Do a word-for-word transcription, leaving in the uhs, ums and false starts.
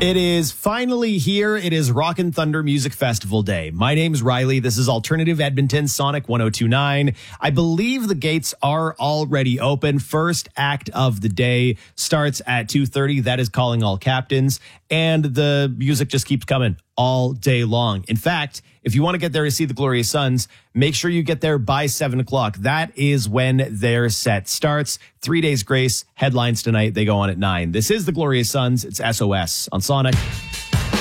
It is finally here. It is Rockin' Thunder Music Festival Day. My name's Riley. This is Alternative Edmonton, Sonic one oh two point nine. I believe the gates are already open. First act of the day starts at two thirty. That is Calling All Captains. And the music just keeps coming all day long. In fact, if you want to get there to see the Glorious Sons, make sure you get there by seven o'clock. That is when their set starts. Three Days Grace, headlines tonight. They go on at nine. This is the Glorious Sons. It's S O S on Sonic.